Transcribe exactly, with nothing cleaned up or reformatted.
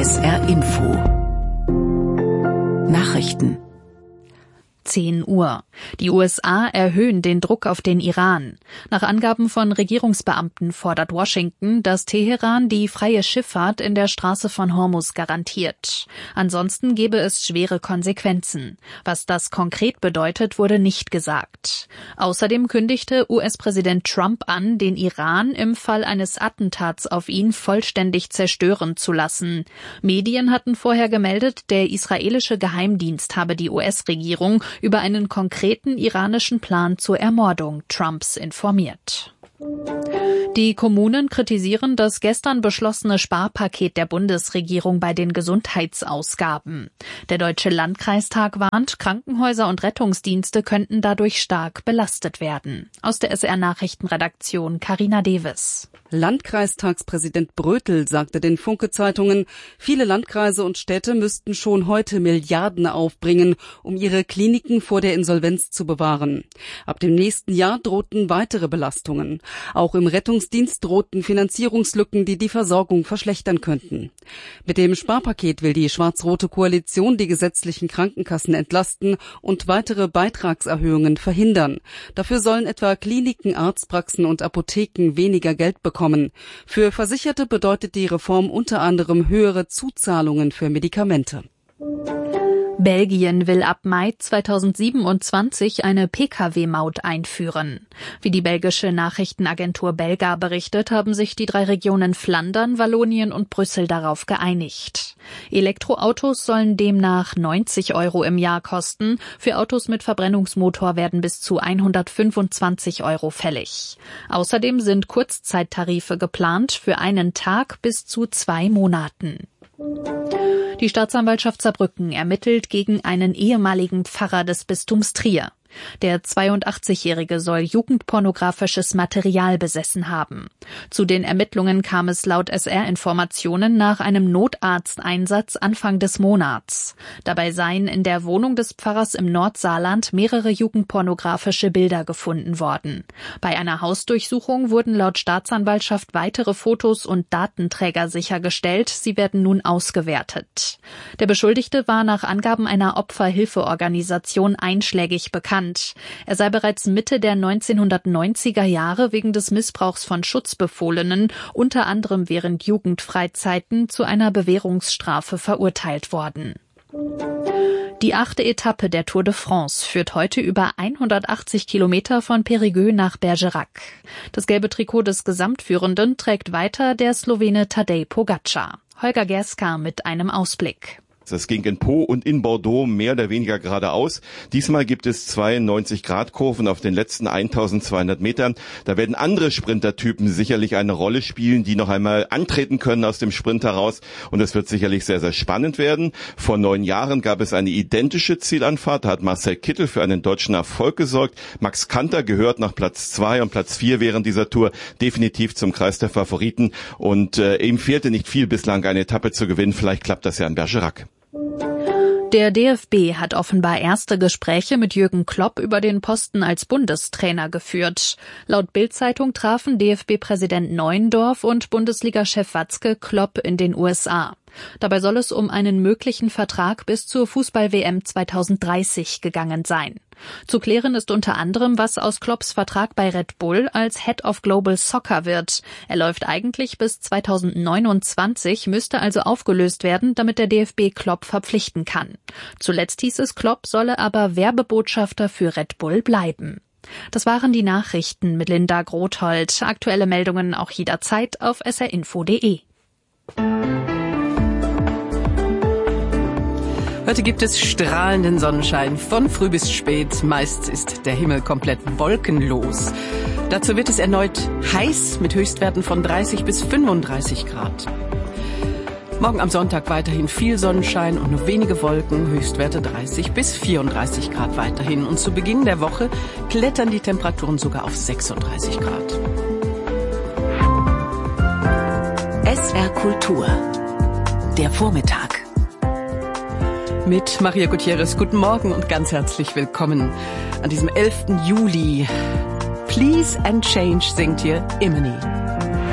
S R Info Nachrichten. zehn Uhr. Die U S A erhöhen den Druck auf den Iran. Nach Angaben von Regierungsbeamten fordert Washington, dass Teheran die freie Schifffahrt in der Straße von Hormuz garantiert. Ansonsten gebe es schwere Konsequenzen. Was das konkret bedeutet, wurde nicht gesagt. Außerdem kündigte U S-Präsident Trump an, den Iran im Fall eines Attentats auf ihn vollständig zerstören zu lassen. Medien hatten vorher gemeldet, der israelische Geheimdienst habe die U S-Regierung über einen konkreten iranischen Plan zur Ermordung Trumps informiert. Die Kommunen kritisieren das gestern beschlossene Sparpaket der Bundesregierung bei den Gesundheitsausgaben. Der Deutsche Landkreistag warnt, Krankenhäuser und Rettungsdienste könnten dadurch stark belastet werden. Aus der S R-Nachrichtenredaktion Carina Devis. Landkreistagspräsident Brötel sagte den Funke-Zeitungen, viele Landkreise und Städte müssten schon heute Milliarden aufbringen, um ihre Kliniken vor der Insolvenz zu bewahren. Ab dem nächsten Jahr drohten weitere Belastungen. Auch im Rettungsdienst drohten Finanzierungslücken, die die Versorgung verschlechtern könnten. Mit dem Sparpaket will die schwarz-rote Koalition die gesetzlichen Krankenkassen entlasten und weitere Beitragserhöhungen verhindern. Dafür sollen etwa Kliniken, Arztpraxen und Apotheken weniger Geld bekommen. Für Versicherte bedeutet die Reform unter anderem höhere Zuzahlungen für Medikamente. Belgien will ab Mai zweitausendsiebenundzwanzig eine P K W-Maut einführen. Wie die belgische Nachrichtenagentur Belga berichtet, haben sich die drei Regionen Flandern, Wallonien und Brüssel darauf geeinigt. Elektroautos sollen demnach neunzig Euro im Jahr kosten. Für Autos mit Verbrennungsmotor werden bis zu hundertfünfundzwanzig Euro fällig. Außerdem sind Kurzzeittarife geplant für einen Tag bis zu zwei Monaten. Die Staatsanwaltschaft Saarbrücken ermittelt gegen einen ehemaligen Pfarrer des Bistums Trier. Der zweiundachtzigjährige soll jugendpornografisches Material besessen haben. Zu den Ermittlungen kam es laut S R-Informationen nach einem Notarzteinsatz Anfang des Monats. Dabei seien in der Wohnung des Pfarrers im Nordsaarland mehrere jugendpornografische Bilder gefunden worden. Bei einer Hausdurchsuchung wurden laut Staatsanwaltschaft weitere Fotos und Datenträger sichergestellt. Sie werden nun ausgewertet. Der Beschuldigte war nach Angaben einer Opferhilfeorganisation einschlägig bekannt. Er sei bereits Mitte der neunzehnhundertneunziger Jahre wegen des Missbrauchs von Schutzbefohlenen, unter anderem während Jugendfreizeiten, zu einer Bewährungsstrafe verurteilt worden. Die achte Etappe der Tour de France führt heute über hundertachtzig Kilometer von Périgueux nach Bergerac. Das gelbe Trikot des Gesamtführenden trägt weiter der Slowene Tadej Pogačar. Holger Gerska mit einem Ausblick. Das ging in Pau und in Bordeaux mehr oder weniger geradeaus. Diesmal gibt es zweiundneunzig Grad Kurven auf den letzten eintausendzweihundert Metern. Da werden andere Sprintertypen sicherlich eine Rolle spielen, die noch einmal antreten können aus dem Sprint heraus. Und es wird sicherlich sehr, sehr spannend werden. Vor neun Jahren gab es eine identische Zielanfahrt. Da hat Marcel Kittel für einen deutschen Erfolg gesorgt. Max Kanter gehört nach Platz zwei und Platz vier während dieser Tour definitiv zum Kreis der Favoriten. Und äh, ihm fehlte nicht viel bislang, eine Etappe zu gewinnen. Vielleicht klappt das ja in Bergerac. Der D F B hat offenbar erste Gespräche mit Jürgen Klopp über den Posten als Bundestrainer geführt. Laut Bild-Zeitung trafen D F B-Präsident Neuendorf und Bundesliga-Chef Watzke Klopp in den U S A. Dabei soll es um einen möglichen Vertrag bis zur Fußball-W M zweitausenddreißig gegangen sein. Zu klären ist unter anderem, was aus Klopps Vertrag bei Red Bull als Head of Global Soccer wird. Er läuft eigentlich bis zweitausendneunundzwanzig, müsste also aufgelöst werden, damit der D F B Klopp verpflichten kann. Zuletzt hieß es, Klopp solle aber Werbebotschafter für Red Bull bleiben. Das waren die Nachrichten mit Linda Grothold. Aktuelle Meldungen auch jederzeit auf s r info punkt d e. Heute gibt es strahlenden Sonnenschein von früh bis spät. Meist ist der Himmel komplett wolkenlos. Dazu wird es erneut heiß mit Höchstwerten von dreißig bis fünfunddreißig Grad. Morgen am Sonntag weiterhin viel Sonnenschein und nur wenige Wolken, Höchstwerte dreißig bis vierunddreißig Grad weiterhin. Und zu Beginn der Woche klettern die Temperaturen sogar auf sechsunddreißig Grad. S R Kultur. Der Vormittag. Mit Maria Gutierrez, guten Morgen und ganz herzlich willkommen an diesem elften Juli. Please and Change singt hier Imani.